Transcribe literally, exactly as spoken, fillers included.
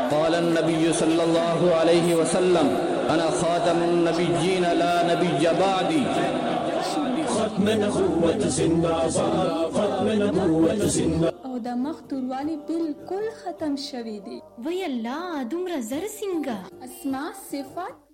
قال النبي صلى الله عليه وسلم انا خاتم النبيين لا نبي بعدي. ختم نبوت زنده‌باد، ختم نبوت زنده‌باد. او د مخ توروالی بالکل ختم شوی دی. وی الله دومره زر څنګه؟ اسماء صفات